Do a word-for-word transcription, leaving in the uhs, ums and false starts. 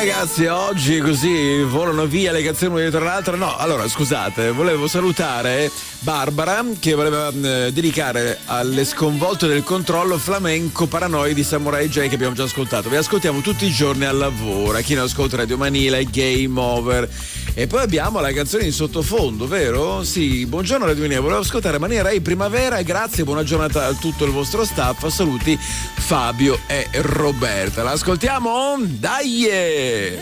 ragazzi, oggi così volano via le canzoni una dietro l'altra. No, allora scusate, volevo salutare Barbara che voleva eh, dedicare alle sconvolte del controllo Flamenco Paranoi di Samurai J che abbiamo già ascoltato. Vi ascoltiamo tutti i giorni al lavoro, a chi non ascolta Radio Manile, Game Over. E poi abbiamo la canzone in sottofondo, vero? Sì, buongiorno Radio Manile, volevo ascoltare Mania Ray Primavera, grazie, buona giornata a tutto il vostro staff, saluti Fabio e Roberta. L'ascoltiamo? Dai!